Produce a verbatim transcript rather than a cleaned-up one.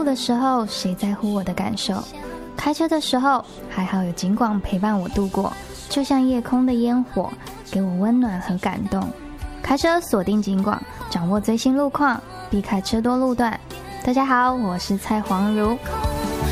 的时候，谁在乎我的感受？开车的时候，还好有警广陪伴我度过，就像夜空的烟火，给我温暖和感动。开车锁定警广，掌握最新路况，避开车多路段。大家好，我是蔡黄如。